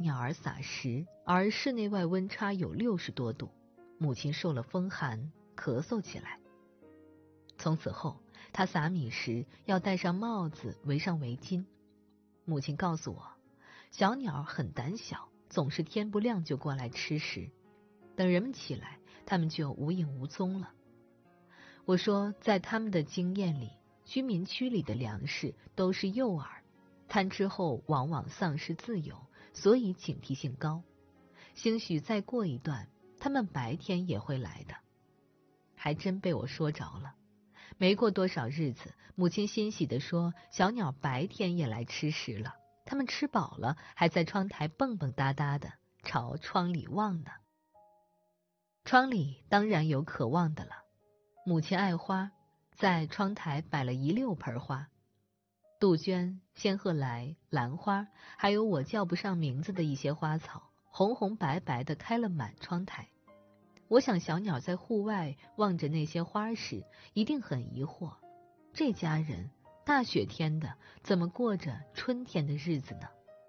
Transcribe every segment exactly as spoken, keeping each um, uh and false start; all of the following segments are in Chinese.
鸟儿撒食，而室内外温差有六十多度，母亲受了风寒，咳嗽起来。从此后，她撒米时要戴上帽子，围上围巾。母亲告诉我，小鸟很胆小，总是天不亮就过来吃食，等人们起来，它们就无影无踪了。我说，在他们的经验里，居民区里的粮食都是诱饵，贪吃后往往丧失自由，所以警惕性高。兴许再过一段，他们白天也会来的。还真被我说着了。没过多少日子，母亲欣喜地说，小鸟白天也来吃食了，它们吃饱了，还在窗台蹦蹦哒哒的朝窗里望呢。窗里当然有可望的了。母亲爱花，在窗台摆了一溜盆花，杜鹃、仙鹤来、兰花，还有我叫不上名字的一些花草，红红白白的开了满窗台。我想小鸟在户外望着那些花时，一定很疑惑，这家人大雪天的怎么过着春天的日子呢？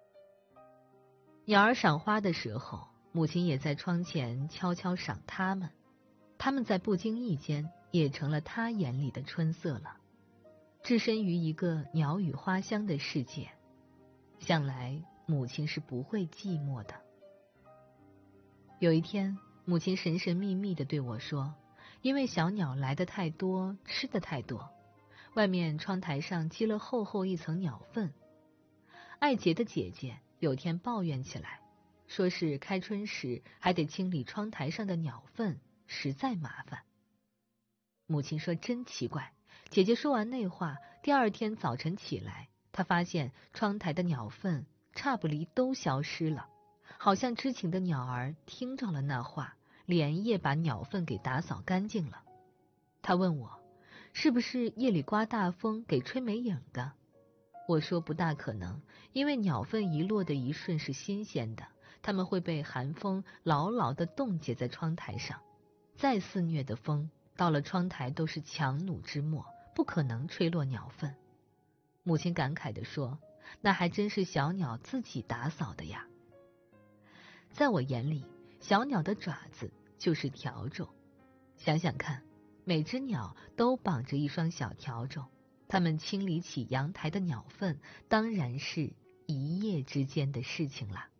鸟儿赏花的时候，母亲也在窗前悄悄赏它们，它们在不经意间也成了她眼里的春色了。置身于一个鸟语花香的世界，想来母亲是不会寂寞的。有一天，母亲神神秘秘地对我说，因为小鸟来得太多，吃得太多，外面窗台上积了厚厚一层鸟粪。爱洁的姐姐有天抱怨起来，说是开春时还得清理窗台上的鸟粪，实在麻烦。母亲说真奇怪，姐姐说完那话，第二天早晨起来，她发现窗台的鸟粪差不离都消失了，好像知情的鸟儿听着了那话，连夜把鸟粪给打扫干净了。她问我，是不是夜里刮大风给吹没影的？我说不大可能，因为鸟粪一落的一瞬是新鲜的，它们会被寒风牢牢地冻结在窗台上，再肆虐的风到了窗台都是强弩之末，不可能吹落鸟粪。母亲感慨地说，那还真是小鸟自己打扫的呀。在我眼里，小鸟的爪子就是笤帚。想想看，每只鸟都绑着一双小笤帚，它们清理起阳台的鸟粪，当然是一夜之间的事情了。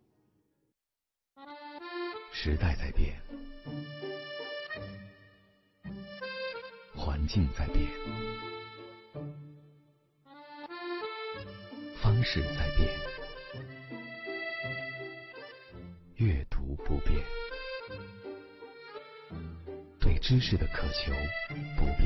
时代在变，环境在变，方式在变，阅读不变，对知识的渴求不变。